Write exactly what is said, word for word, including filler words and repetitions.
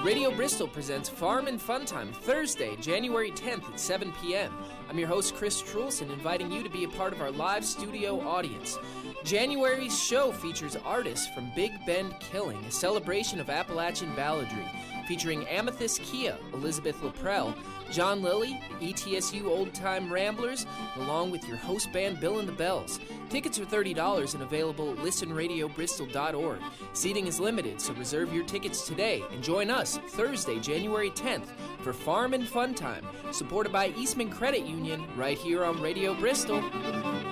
Radio Bristol presents Farm and Fun Time, Thursday, January tenth at seven p.m. I'm your host, Chris Trulson, inviting you to be a part of our live studio audience. January's show features artists from Big Bend Killing, a celebration of Appalachian balladry, featuring Amethyst Kia, Elizabeth Laprelle, John Lilly, E T S U Old Time Ramblers, along with your host band Bill and the Bells. Tickets are thirty dollars and available at listen radio bristol dot org. Seating is limited, so reserve your tickets today and join us Thursday, January tenth for Farm and Fun Time, supported by Eastman Credit Union right here on Radio Bristol.